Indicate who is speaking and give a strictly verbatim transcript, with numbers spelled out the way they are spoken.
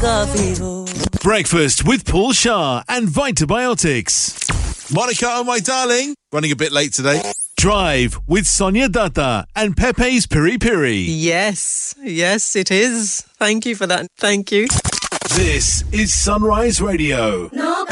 Speaker 1: काफी हो.
Speaker 2: Breakfast with Paul Shah and Vitabiotics.
Speaker 3: Monica, oh my darling, running a bit late today.
Speaker 2: Drive with Sonia Datta and Pepe's Piri Piri.
Speaker 1: Yes, yes it is. Thank you for that. Thank you.
Speaker 2: This is Sunrise Radio.
Speaker 4: No